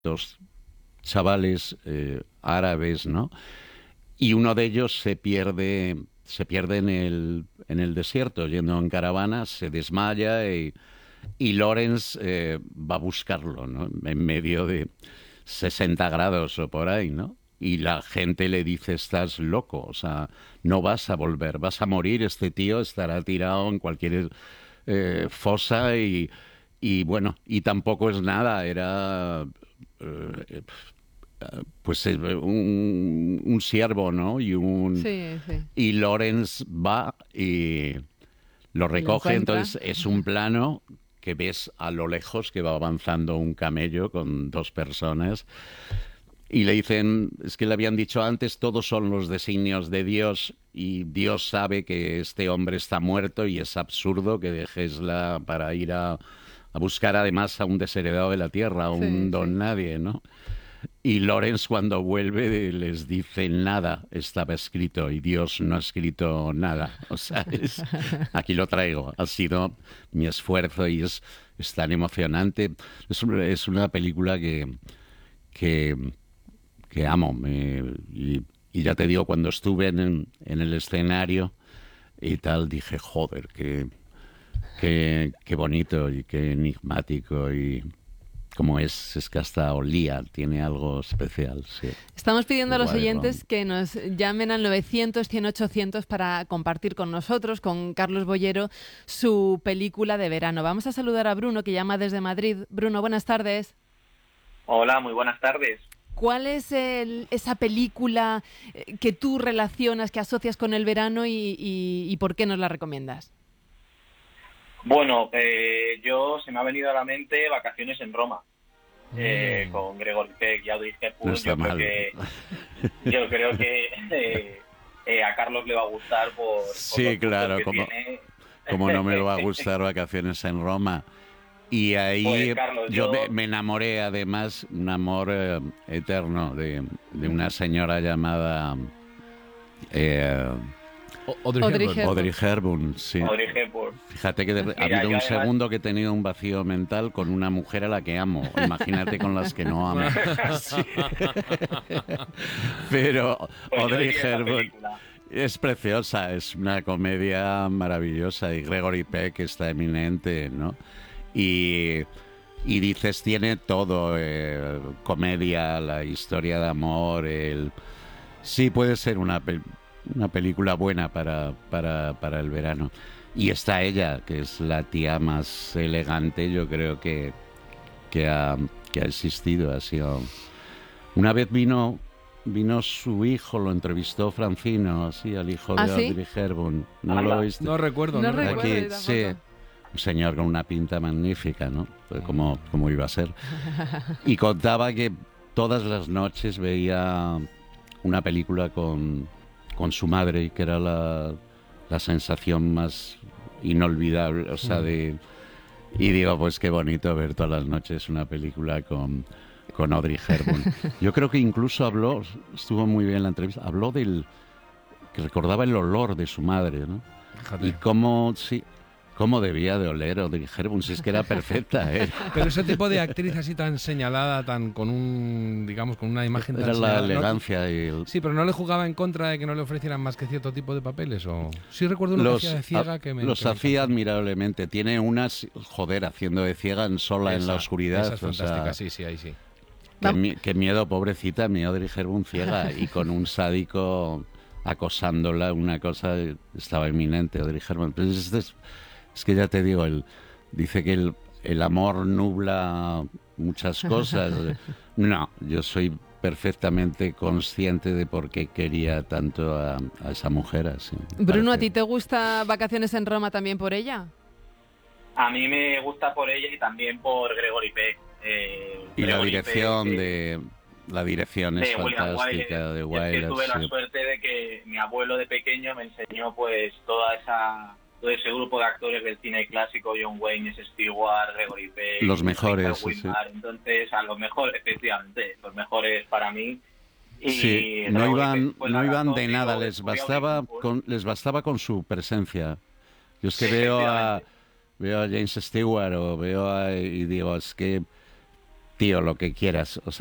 dos chavales árabes, ¿no? Y uno de ellos se pierde en el desierto, yendo en caravana, se desmaya y Lawrence va a buscarlo, ¿no? En medio de 60 grados o por ahí, ¿no? Y la gente le dice, estás loco, o sea, no vas a volver, vas a morir, este tío estará tirado en cualquier fosa y bueno, y tampoco es nada, era eh, pues un siervo, ¿no? Sí, sí. Y Lawrence va y lo Y lo recoge, encuentra. entonces es un plano que ves a lo lejos que va avanzando un camello con dos personas y le dicen, es que le habían dicho antes, todos son los designios de Dios y Dios sabe que este hombre está muerto y es absurdo que dejesla para ir a buscar además a un desheredado de la tierra, a un Sí, sí. don nadie, ¿no? Y Lawrence cuando vuelve les dice nada estaba escrito y Dios no ha escrito nada. O sea, aquí lo traigo. Ha sido mi esfuerzo y es tan emocionante. Es una película que, que amo. Y ya te digo, cuando estuve en el escenario y tal, dije, joder, qué bonito y qué enigmático y como es que hasta olía, tiene algo especial, sí. Estamos pidiendo a los Igual, oyentes que nos llamen al 900-100-800 para compartir con nosotros, con Carlos Boyero, su película de verano. Vamos a saludar a Bruno, que llama desde Madrid. Bruno, buenas tardes. Hola, muy buenas tardes. ¿Cuál es esa película que tú relacionas, que asocias con el verano y por qué nos la recomiendas? Bueno, yo se me ha venido a la mente Vacaciones en Roma, con Gregory Peck y Audrey no Hepburn. está mal. Yo creo que a Carlos le va a gustar por Sí, los puntos claro, que como, tiene. como no me va a gustar Vacaciones en Roma. Y Pues ahí Carlos, yo me, yo me enamoré, además, un amor eterno de una señora llamada eh, Audrey Audrey Hepburn. Hepburn. Audrey Hepburn, sí. Audrey Hepburn. Fíjate que ha Mira, habido yo un además, segundo que he tenido un vacío mental con una mujer a la que amo. Imagínate con las que no amo. Sí. Pero pues yo Audrey diría esa Hepburn película. es preciosa, es una comedia maravillosa y Gregory Peck está eminente, ¿no? Y, y dices, tiene todo, comedia, la historia de amor, sí puede ser una película buena para el verano. Y está ella, que es la tía más elegante, yo creo que ha, que ha existido. Ha sido... Una vez vino su hijo, lo entrevistó Francino, así, al hijo ¿Ah, de sí? Audrey Hepburn. ¿No lo Anda. oíste? No recuerdo, No no recuerdo. recuerdo Aquí, yo sí, tampoco. un señor con una pinta magnífica, ¿no? Pues como iba a ser. Y contaba que todas las noches veía una película con su madre, que era la sensación más inolvidable, o sea, y digo, pues qué bonito ver todas las noches una película con Audrey Hepburn. Yo creo que incluso estuvo muy bien la entrevista, habló que recordaba el olor de su madre, ¿no? Y Fíjate. cómo debía de oler Audrey Hepburn, si es que era perfecta, ¿eh? Pero ese tipo de actriz así tan señalada, tan con digamos, con una imagen tan Era la señalada. elegancia y Sí, pero no le jugaba en contra de que no le ofrecieran más que cierto tipo de papeles. O sí recuerdo uno que hacía de ciega los que me hacía encantó. admirablemente. Tiene unas, joder, haciendo de ciega sola en la oscuridad. Esa es O fantástica, sea, sí, sí, ahí sí. qué miedo, pobrecita, mi Audrey Hepburn ciega y con un sádico acosándola, una cosa estaba inminente, Audrey Hepburn. Pero es que ya te digo, dice que el amor nubla muchas cosas. No, yo soy perfectamente consciente de por qué quería tanto a esa mujer así. Me Bruno, ¿a parece. ti te gusta Vacaciones en Roma también por ella? A mí me gusta por ella y también por Gregory Peck. Y la Gregory Peck, dirección la dirección es de William Wyler. fantástica de Y es que Wyler, tuve la sí. suerte de que mi abuelo de pequeño me enseñó pues todo ese grupo de actores del cine clásico: John Wayne, Stewart, Gregory Peck, Los mejores, Richard sí, sí. Widmark. Entonces, a los mejores, efectivamente, los mejores para mí. Sí, Y no Gregory Peck iban, fue no la iban razón, de digo, nada, descubrí a Audrey Hepburn. les bastaba con su presencia. Yo es que Efectivamente. veo a James Stewart y digo, es que tío, lo que quieras.